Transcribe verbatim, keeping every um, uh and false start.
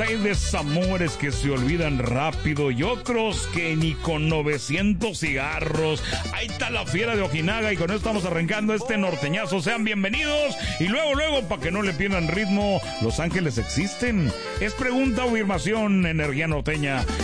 hay desamores que se olvidan rápido y otros que ni con novecientos cigarros. Ahí está la fiera de Ojinaga y con esto estamos arrancando este norteñazo. Sean bienvenidos y luego, luego, para que no le pierdan ritmo, ¿Los Ángeles existen? Es pregunta o afirmación, energía norteña.